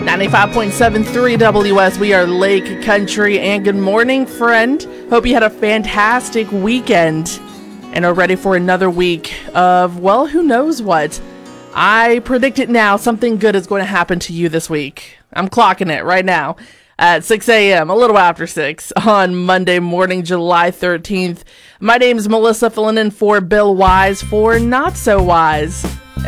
95.73 WS, we are Lake Country, and good morning, friend. Hope you had a fantastic weekend and are ready for another week of, well, who knows what. I predict it now, something good is going to happen to you this week. I'm clocking it right now at 6 a.m., a little after 6, on Monday morning, July 13th. My name is Melissa, filling in for Bill Wise for Not So Wise.